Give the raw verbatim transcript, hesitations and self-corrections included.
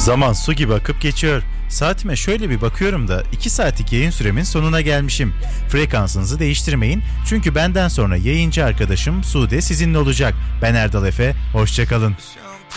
Zaman su gibi akıp geçiyor. Saatime şöyle bir bakıyorum da iki saatlik yayın süremin sonuna gelmişim. Frekansınızı değiştirmeyin çünkü benden sonra yayıncı arkadaşım Sude sizinle olacak. Ben Erdal Efe, hoşçakalın.